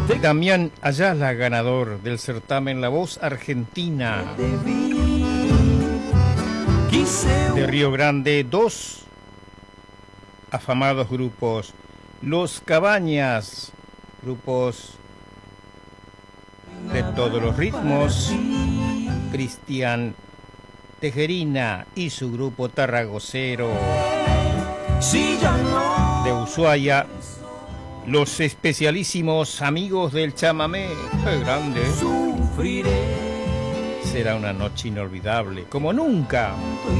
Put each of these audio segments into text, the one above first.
Damián Ayala, ganador del certamen La Voz Argentina de Río Grande. Dos afamados grupos, Los Cabañas, grupos de todos los ritmos, Cristian Tejerina y su grupo tarragocero de Ushuaia, los especialísimos Amigos del Chamamé. ¡Qué grande! Será una noche inolvidable, como nunca.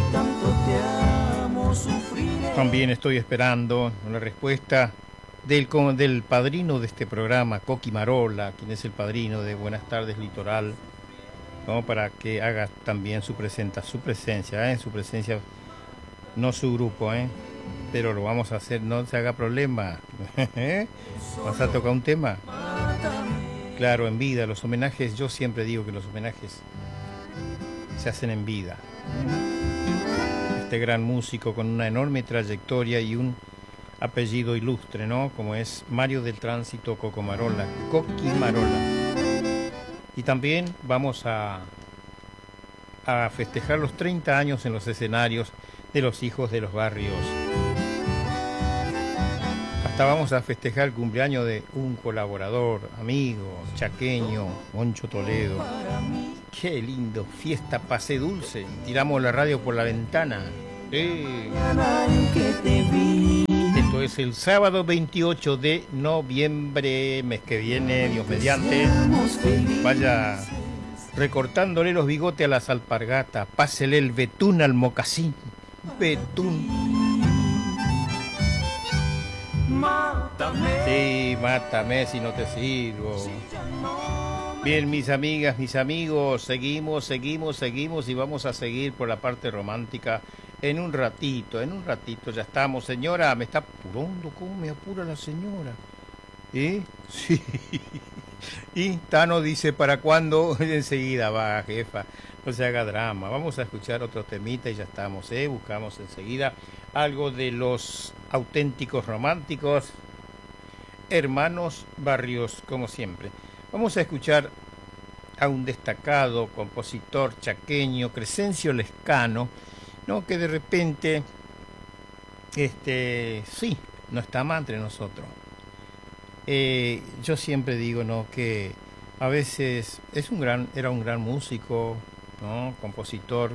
También estoy esperando la respuesta del padrino de este programa, Coqui Marola, quien es el padrino de Buenas Tardes Litoral, ¿no? Para que haga también su presencia, su presencia, no su grupo, pero lo vamos a hacer, no se haga problema. ¿Vas a tocar un tema? Claro, en vida, los homenajes, yo siempre digo que los homenajes se hacen en vida. Este gran músico con una enorme trayectoria y un apellido ilustre, ¿no? Como es Mario del Tránsito Coqui Marola. Y también vamos a festejar los 30 años en los escenarios de los Hijos de los Barrios. Hasta vamos a festejar el cumpleaños de un colaborador, amigo, chaqueño, Moncho Toledo. Qué lindo, fiesta Pasé Dulce. Tiramos la radio por la ventana. Esto es el sábado 28 de noviembre, mes que viene, Dios mediante. Vaya recortándole los bigotes a las alpargatas, pásele el betún al mocasín. Betún. Sí, mátame si no te sirvo. Bien, mis amigas, mis amigos, seguimos y vamos a seguir por la parte romántica en un ratito ya estamos. Señora, me está apurando, ¿cómo me apura la señora? Sí. Y Tano dice, ¿para cuándo? Enseguida va, jefa, no se haga drama. Vamos a escuchar otro temita y ya estamos, buscamos enseguida algo de los auténticos románticos, Hermanos Barrios, como siempre. Vamos a escuchar a un destacado compositor chaqueño, Crescencio Lescano, ¿no? Que de repente, sí, no está más entre nosotros. Yo siempre digo, ¿no? Que a veces era un gran músico, ¿no? Compositor,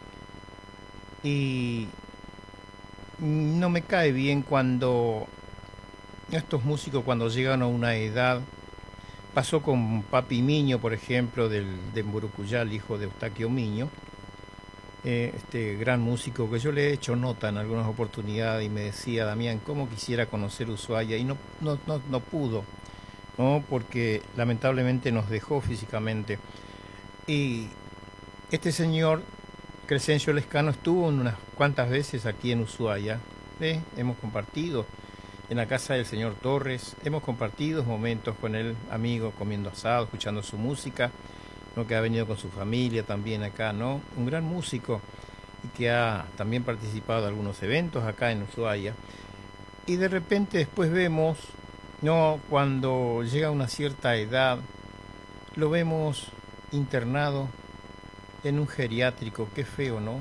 y no me cae bien cuando estos músicos, cuando llegan a una edad, pasó con Papi Miño, por ejemplo, de Mburucuyá, el hijo de Eustaquio Miño, este gran músico que yo le he hecho nota en algunas oportunidades y me decía, Damián, ¿cómo quisiera conocer Ushuaia? Y no pudo, ¿no? Porque lamentablemente nos dejó físicamente. Y este señor, Crescencio Lescano, estuvo unas cuantas veces aquí en Ushuaia, hemos compartido en la casa del señor Torres, hemos compartido momentos con él, amigo, comiendo asado, escuchando su música, ¿no? Que ha venido con su familia también acá, ¿no? Un gran músico y que ha también participado de algunos eventos acá en Ushuaia. Y de repente después vemos, ¿no? Cuando llega a una cierta edad, lo vemos internado en un geriátrico. Qué feo, ¿no?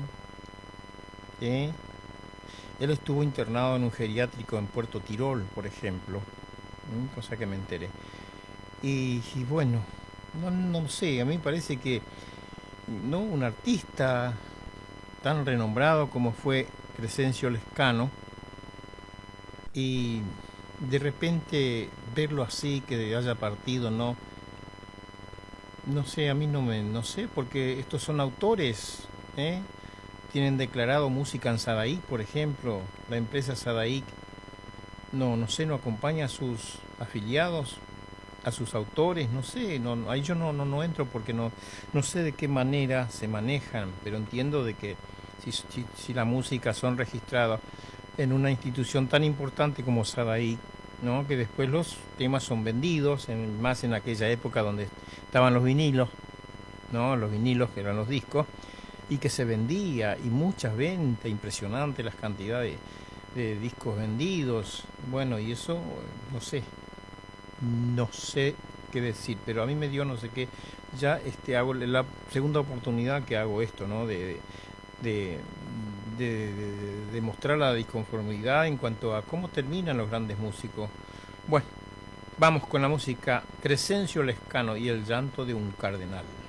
Él estuvo internado en un geriátrico en Puerto Tirol, por ejemplo, cosa que me enteré. Y bueno, no sé, a mí me parece que no un artista tan renombrado como fue Crescencio Lescano, y de repente verlo así, que haya partido, no sé, a mí no sé, porque estos son autores, tienen declarado música en Sadaic, por ejemplo, la empresa Sadaic, no sé, no acompaña a sus afiliados, a sus autores, no sé, ahí yo no entro porque no sé de qué manera se manejan, pero entiendo de que si la música son registradas en una institución tan importante como Sadaic, ¿no? Que después los temas son vendidos, más en aquella época donde estaban los vinilos, ¿no? Los vinilos que eran los discos, y que se vendía, y muchas ventas, impresionante las cantidades de discos vendidos. Bueno, y eso, no sé qué decir, pero a mí me dio no sé qué, ya hago la segunda oportunidad que hago esto, ¿no? De, de mostrar la disconformidad en cuanto a cómo terminan los grandes músicos. Bueno, vamos con la música Crescencio Lescano y el llanto de un cardenal.